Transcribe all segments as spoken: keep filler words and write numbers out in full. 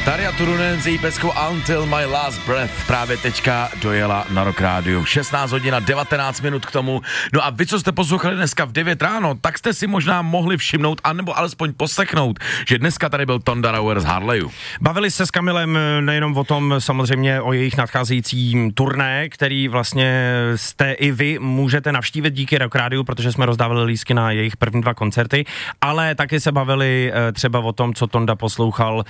Tarja Turunen s její peckou Until My Last Breath právě teďka dojela na Rock Rádiu. šestnáct hodin a devatenáct minut k tomu. No a vy, co jste poslouchali dneska v devět ráno, tak jste si možná mohli všimnout, anebo alespoň poslechnout, že dneska tady byl Tonda Rauer z Harleyu. Bavili se s Kamilem nejenom o tom, samozřejmě o jejich nadcházejícím turné, který vlastně jste i vy můžete navštívit díky Rock Rádiu, protože jsme rozdávali lístky na jejich první dva koncerty, ale taky se bavili třeba o tom, co Tonda poslouchal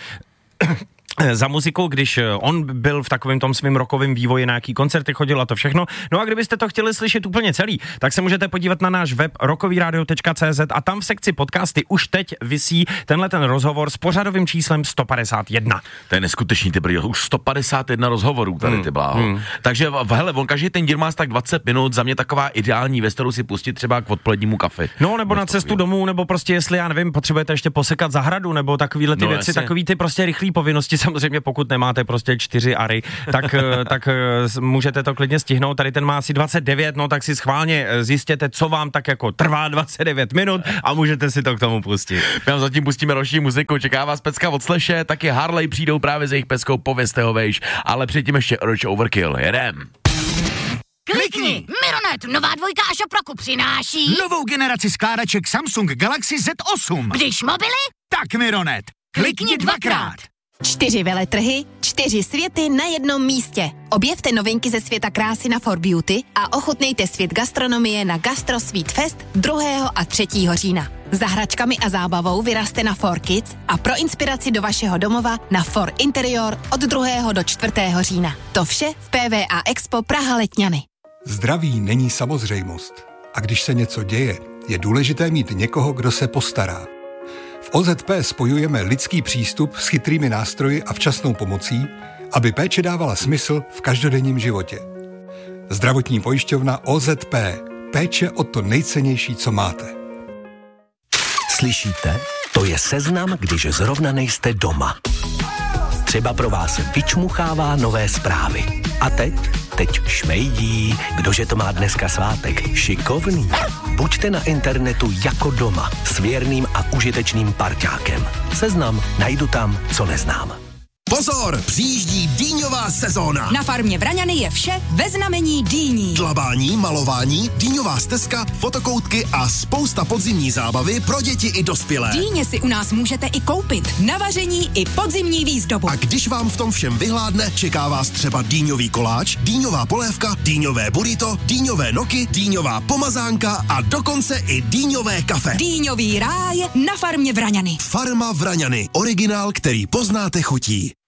za muziku, když on byl v takovém tom svým rokovém vývoji, na jaký koncerty chodil a to všechno. No a kdybyste to chtěli slyšet úplně celý, tak se můžete podívat na náš web rockovyradio tečka cé zet a tam v sekci podcasty už teď visí tenhle ten rozhovor s pořadovým číslem sto padesát jedna. To je neskutečný, ty brýle, už sto padesát jedna rozhovorů tady, ty bláho. Hmm. Takže hele, on každý ten díl má tak dvacet minut, za mě taková ideální věc, kterou si pustit třeba k odpolednímu kafe. No nebo na cestu domů, nebo prostě jestli, já nevím, potřebujete ještě posekat zahradu, nebo takovýhle ty no, věci, jasně. Takový ty prostě rychlý povinnosti. Samozřejmě pokud nemáte prostě čtyři ary, tak, tak můžete to klidně stihnout. Tady ten má asi dvacet devět, no tak si schválně zjistěte, co vám tak jako trvá dvacet devět minut a můžete si to k tomu pustit. My vám zatím pustíme roční muziku, čeká vás pecka od Slashe, taky Harley přijdou právě s jejich peckou, povězte ho vejš, ale předtím ještě Roach Overkill, jedem. Klikni! Mironet, nová dvojka a Šoproku přináší novou generaci skládaček Samsung Galaxy Z osm. Když mobily, tak Mironet. Klikni dvakrát. Čtyři veletrhy, čtyři světy na jednom místě. Objevte novinky ze světa krásy na For Beauty a ochutnejte svět gastronomie na Gastro Sweet Fest druhého a třetího října. Za hračkami a zábavou vyraste na For Kids a pro inspiraci do vašeho domova na For Interior od druhého do čtvrtého října. To vše v P V A Expo Praha Letňany. Zdraví není samozřejmost. A když se něco děje, je důležité mít někoho, kdo se postará. V O Z P spojujeme lidský přístup s chytrými nástroji a včasnou pomocí, aby péče dávala smysl v každodenním životě. Zdravotní pojišťovna O Z P. Péče o to nejcennější, co máte. Slyšíte? To je seznam, když zrovna nejste doma. Třeba pro vás vyčmuchává nové zprávy. A teď? Teď šmejdí. Kdože to má dneska svátek? Šikovný. Buďte na internetu jako doma s věrným a užitečným parťákem. Seznam najdu tam, co neznám. Pozor, přijíždí dýňová sezóna. Na farmě Vraňany je vše ve znamení dýní. Dlabání, malování, dýňová stezka, fotokoutky a spousta podzimní zábavy pro děti i dospělé. Dýně si u nás můžete i koupit. Na vaření i podzimní výzdobu. A když vám v tom všem vyhládne, čeká vás třeba dýňový koláč, dýňová polévka, dýňové burrito, dýňové noky, dýňová pomazánka a dokonce i dýňové kafe. Dýňový ráj na farmě Vraňany. Farma Vraňany. Originál, který poznáte chutí.